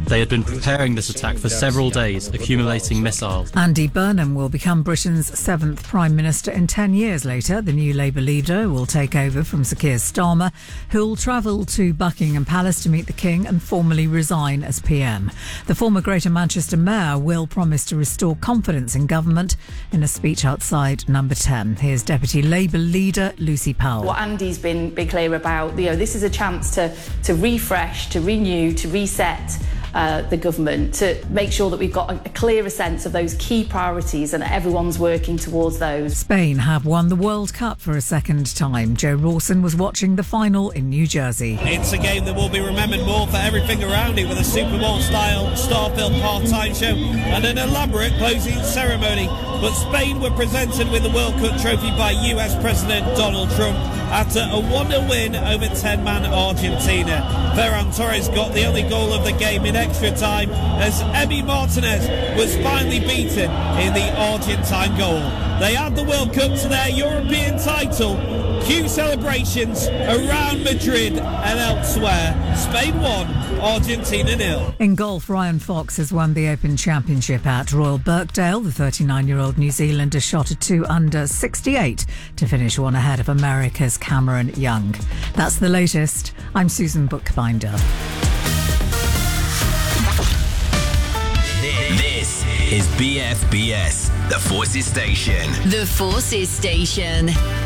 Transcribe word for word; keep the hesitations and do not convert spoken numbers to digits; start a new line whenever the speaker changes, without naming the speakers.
They had been preparing this attack for several days, accumulating missiles.
Andy Burnham will become Britain's seventh Prime Minister in ten years later. The new Labour leader will take over from Sir Keir Starmer, who will travel to Buckingham Palace to meet the King and formally resign as P M. The former Greater Manchester Mayor will promise to restore confidence in government in a speech outside Number ten. Here's Deputy Labour leader Lucy Powell.
What Andy's been, been clear about, you know, this is a chance to, to refresh, to renew, to reset uh, the government, to make sure that we've got a, a clearer sense of those key priorities and everyone's working towards those.
Spain have won the World Cup for a second time. Joe Rawson was watching the final in New Jersey.
It's a game that will be remembered more for everything around it, with a Super Bowl-style star-filled half-time show and an elaborate closing ceremony. But Spain were presented with the World Cup trophy by U S President Donald Trump after a one nil win over ten-man Argentina. Ferran Torres got the only goal of the game in extra time as Emi Martinez was finally beaten in the Argentine goal. They add the World Cup to their European title. Cue celebrations around Madrid and elsewhere. Spain won, Argentina nil.
In golf, Ryan Fox has won the Open Championship at Royal Birkdale. The thirty-nine-year-old New Zealander shot a two under sixty-eight to finish one ahead of America's Cameron Young. That's the latest. I'm Susan Bookbinder.
This is B F B S, the Forces Station.
The Forces Station.